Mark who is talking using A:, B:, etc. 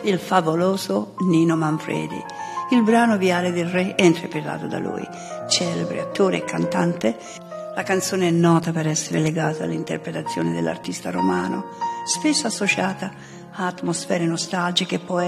A: il favoloso Nino Manfredi. Il brano Viale del Re è interpretato da lui, celebre attore e cantante. La canzone è nota per essere legata all'interpretazione dell'artista romano, spesso associata a atmosfere nostalgiche e poetiche.